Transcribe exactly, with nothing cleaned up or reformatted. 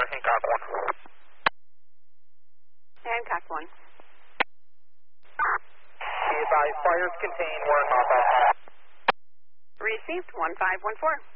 Hancock one. Hancock one. Be advised, fires contained, we're in combat. Received, one five one four.